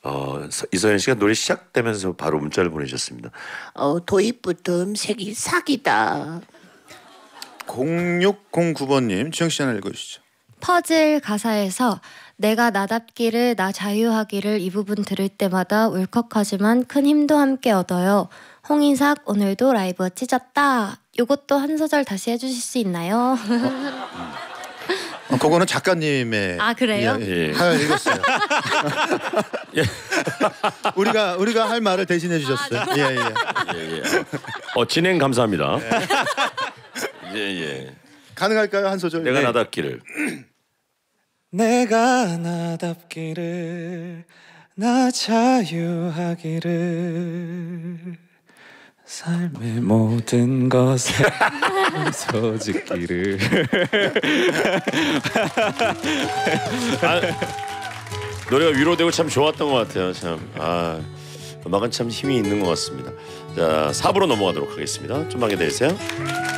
이서연 씨가 노래 시작되면서 바로 문자를 보내셨습니다. 도입부터 음색이 사기다. 0609번님 지영 씨 하나 읽어주시죠. 퍼즐 가사에서 내가 나답기를 나 자유하기를 이 부분 들을 때마다 울컥하지만 큰 힘도 함께 얻어요. 홍인삭 오늘도 라이브 찢었다. 요것도 한 소절 다시 해주실 수 있나요? 그거는 작가님의 그래요? 예. 읽었어요. 우리가 할 말을 대신해 주셨어요. 예. 진행 감사합니다. 예. 가능할까요 한 소절? 내가 나답기를. 내가 나답기를 나 자유하기를 삶의 모든 것에 소짓기를 노래가 위로되고 참 좋았던 것 같아요. 참 음악은 참 힘이 있는 것 같습니다. 자 4부로 넘어가도록 하겠습니다. 좀만 기다리세요.